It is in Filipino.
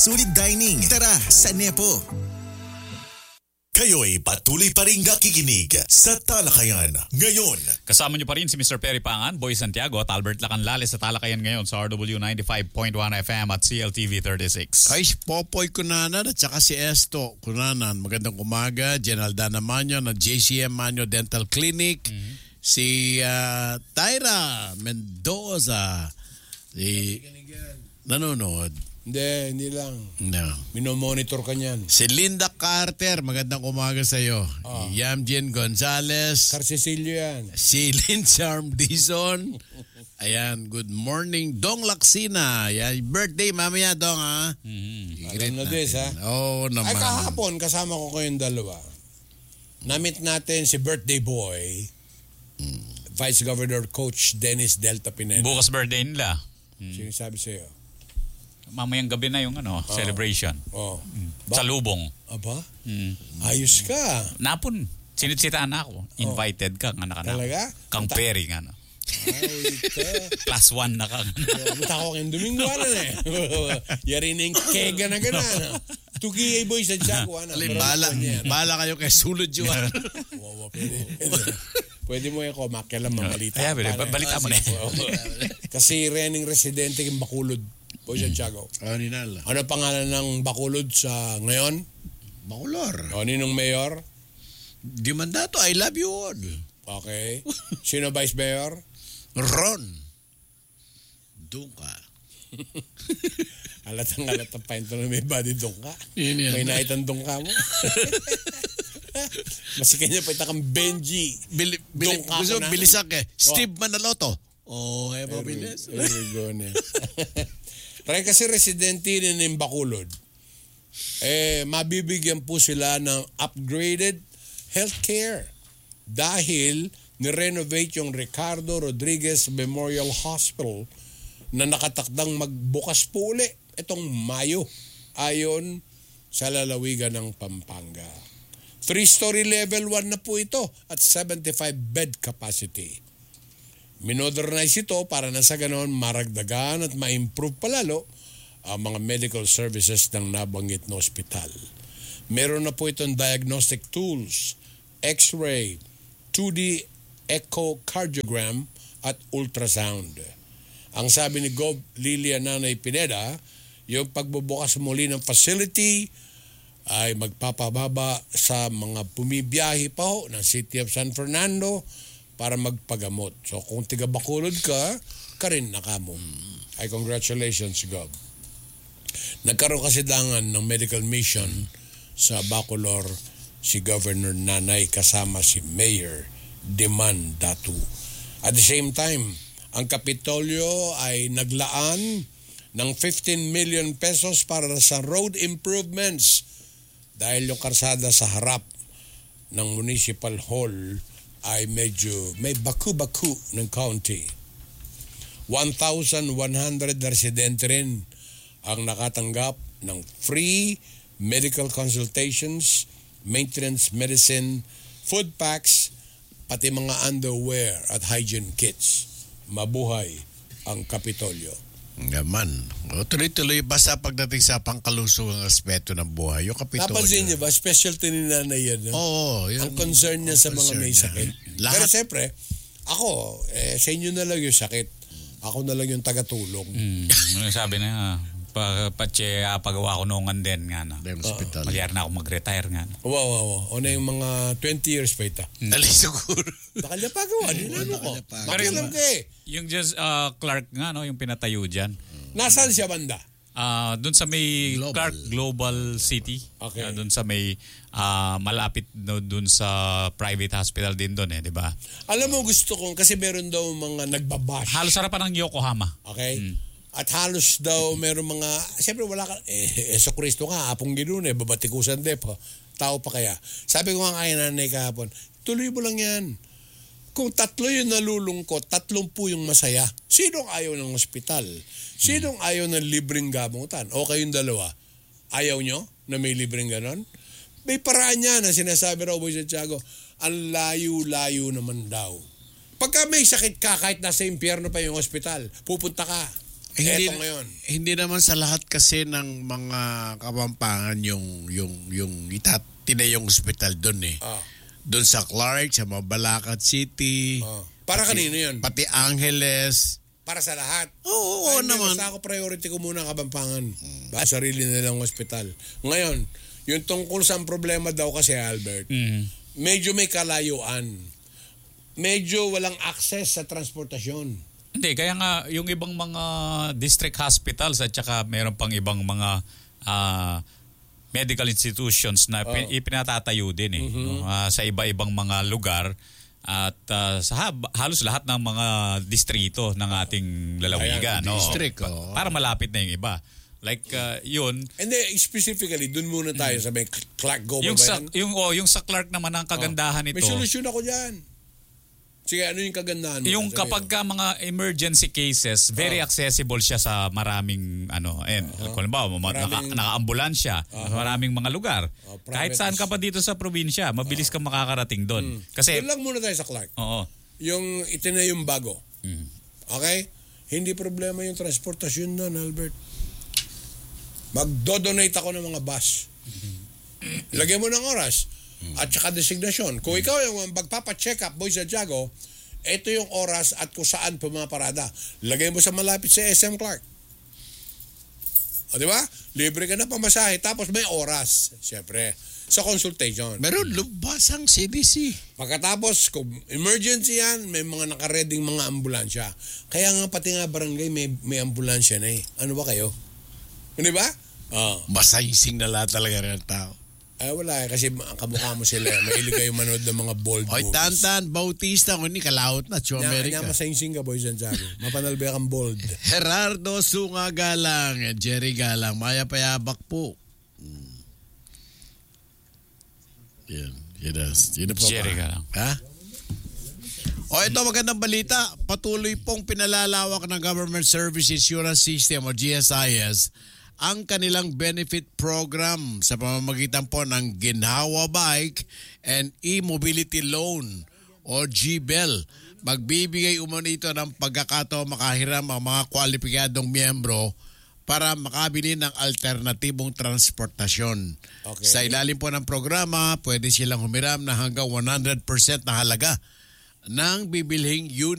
Sulit dining. Tara sa Nepo. Kayo'y patuloy pa rin nakikinig sa Talakayan ngayon. Kasama niyo pa rin si Mr. Perry Pangan, Boy Santiago at Albert Lacanlales sa Talakayan ngayon sa RW 95.1 FM at CLTV 36. Ay, Popoy Cunanan at saka si Esto Cunanan. Magandang umaga. General Dana Manyo ng JCM Manyo Dental Clinic. Si Tyra Mendoza. Nanonood. Hindi lang. No. Minomonitor ka niyan. Si Linda Carter, magandang umaga sa iyo. Yamjen Gonzalez. Carcecilio yan. Si Lynn Charm Dizon. Ayan, good morning. Dong Laksina. Ayan, birthday mamaya, Dong, ha? Alam na this, ha? Oo naman. Ay, kahapon, kasama ko kayong dalawa. Namit natin si birthday boy, Vice Governor Coach Dennis Delta Pineda. Bukas birthday nila. Sino sabi sa'yo? Mamayang gabi na yung celebration. Sa Lubong. Aba? Ayos ka. Napon. Sinitsitahan na ako. Invited ka nga na. Talaga? Kang Perry nga na. Ay, Plus one na ka. Buta ko kayong Domingo, ano na eh. Yari na yung kega na gana. Tugi ay boy sa Jago, ano. Bala kayo kay Sulod yun. Pwede mo ako makialam mamalita. Balita mo na. Kasi rening residente ng Bacolod, Boy Santiago. Ano pangalan ng Bacolod sa ngayon? Bacolor. O, ninong mayor? Di mandato, I love you all. Okay. Sino vice mayor? Ron. Dungka. Alatang pa ito na may body dungka. Yan. May naitang dungka mo. Masika niya pa itakang Benji. Gusto bilisak eh. Steve Manaloto. Bilis. Try kasi residente ng Bacolod. Mabibigyan po sila ng upgraded healthcare dahil ni-renovate yung Ricardo Rodriguez Memorial Hospital na nakatakdang magbukas po uli itong Mayo ayon sa lalawigan ng Pampanga. 3-story level 1 na po ito at 75 bed capacity. Minodernize ito para na sa ganon maragdagan at ma-improve palalo ang mga medical services ng nabanggit na ospital. Meron na po itong diagnostic tools, X-ray, 2D echocardiogram at ultrasound. Ang sabi ni Gov. Lilia Nanay Pineda, yung pagbubukas muli ng facility ay magpapababa sa mga bumibiyahe pa ho ng City of San Fernando para magpagamot. So kung tiga Bacolod ka rin nakamo. Ay congratulations, Gov. Nagkaroon kasi dangan ng medical mission sa Bacolor si Governor Nanay kasama si Mayor Diman Datu. At the same time, ang Kapitolyo ay naglaan ng 15 million pesos para sa road improvements dahil yung karsada sa harap ng Municipal Hall ay medyo may baku-baku ng county. 1,100 residente rin ang nakatanggap ng free medical consultations, maintenance medicine, food packs, pati mga underwear at hygiene kits. Mabuhay ang Kapitolyo. Naman. Tuloy-tuloy basta pagdating sa pangkalusugang aspeto ng buhay. Yung Kapitolyo. Napansin niyo ba? Specialty ni Nanay yan. No? Oo. Ang concern niya sa mga may sakit. Pero siyempre, ako, sa inyo na lang yung sakit. Ako na lang yung tagatulong. Sabi na pagawa ko noongan din nga na. Hospital. Magyari na ako mag-retire nga na. Wow. O na yung mga 20 years pa ita. Dali siguro. Baka niya pagawa. Dinano ko. Makialam ka eh. Yung just Clark nga, no, yung pinatayo dyan. Nasaan siya banda? Doon sa may Global. Clark Global City. Okay. Doon sa may malapit doon sa private hospital din doon di ba? Alam mo gusto ko kasi meron daw mga nagbabash. Halos harapan ng Yokohama. Okay? At halos daw meron mga, siyempre wala ka, Yeso Cristo nga, apong ginoon babatikusan po. Tao pa kaya. Sabi ko nga kay Nanay kahapon, tuloy mo lang yan. Kung 3 yung nalulungkot, 3 po yung masaya. Sinong ayaw ng ospital? Sinong ayaw ng libreng gamutan? O kayong dalawa, ayaw nyo na may libreng ganon? May paraan yan na sinasabi raw Boy Santiago, ang layo-layo naman daw. Pagka may sakit ka, kahit nasa impyerno pa yung ospital, pupunta ka. Eto ngayon. Hindi naman sa lahat kasi ng mga Kapampangan yung tinayong hospital doon eh. Doon sa Clark, sa Mabalacat City. Para kanino yun? Pati Angeles. Para sa lahat? Oo naman. Basta ako priority ko muna ang Kapampangan. Sarili nilang hospital. Ngayon, yung tungkol sa problema daw kasi, Albert, medyo may kalayuan. Medyo walang access sa transportasyon. Hindi, kaya nga yung ibang mga district hospitals at saka meron pang ibang mga medical institutions na ipinatatayo din no? Sa iba-ibang mga lugar at halos lahat ng mga distrito ng ating lalawigan. Ayan, district, para malapit na yung iba. Like yun. And then, specifically, dun muna tayo sa may Clark Goma ba yan? Yung sa Clark naman ang kagandahan nito. May solusyon ako dyan. Sige, ano yung kagandahan mo? Yung kapag ka mga emergency cases, very accessible siya sa maraming kung ba, naka-ambulansya, maraming mga lugar. Kahit saan ka pa dito sa probinsya, mabilis kang makakarating doon. Kasi doon lang muna tayo sa Clark. Oo. Yung itinayong bago. Okay? Hindi problema yung transportasyon doon, Albert. Magdo-donate ako ng mga bus. Lagyan mo ng oras. At saka designasyon. Kung ikaw yung magpapacheck up, Boy Santiago, ito yung oras at kung saan pumaparada. Lagay mo sa malapit sa SM Clark. O, di ba? Libre ka na pamasahe. Tapos may oras, siyempre, sa consultation. Meron lubasang CDC. Pagkatapos, kung emergency yan, may mga nakareding mga ambulansya. Kaya nga pati nga barangay may ambulansya na eh. Ano ba kayo? Di ba? Masaysing na lahat talaga ng tao. Ay, wala eh. Kasi kamukha mo sila. Mahilig kayo manood ng mga bold movies. Tantan, Bautista, kung hindi kalawot na, Chu America. Nya masaysing ka, Boy Santiago. Mapanalbi kang bold. Gerardo Sunga Galang, Jerry Galang, Maya Payabak po. Yun po Jerry ba? Galang. Ha? Ito magandang balita. Patuloy pong pinalalawak ng Government Service Insurance System o GSIS ang kanilang benefit program sa pamamagitan po ng Ginhawa Bike and E-Mobility Loan o GBEL. Magbibigay umano ito ng pagkakataon makahiram ang mga kwalipikadong miyembro para makabili ng alternatibong transportasyon. Okay. Sa ilalim po ng programa, pwede silang humiram na hanggang 100% na halaga ng bibilhing unit